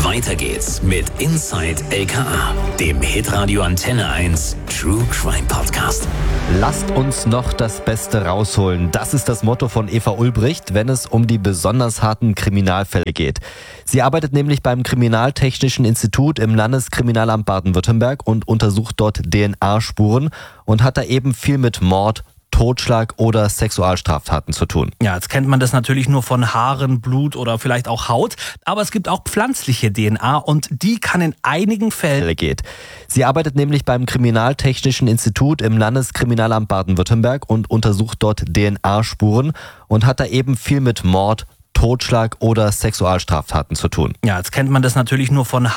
Weiter geht's mit Inside LKA, dem Hitradio Antenne 1 True Crime Podcast. Lasst uns noch das Beste rausholen. Das ist das Motto von Eva Ulbricht, wenn es um die besonders harten Kriminalfälle geht. Sie arbeitet nämlich beim Kriminaltechnischen Institut im Landeskriminalamt Baden-Württemberg und untersucht dort DNA-Spuren und hat da eben viel mit Mord, Totschlag oder Sexualstraftaten zu tun. Ja, jetzt kennt man das natürlich nur von Haaren, Blut oder vielleicht auch Haut, aber es gibt auch pflanzliche DNA und die kann in einigen Fällen geht. Sie arbeitet nämlich beim Kriminaltechnischen Institut im Landeskriminalamt Baden-Württemberg und untersucht dort DNA-Spuren und hat da eben viel mit Mord, Totschlag oder Sexualstraftaten zu tun. Ja, jetzt kennt man das natürlich nur von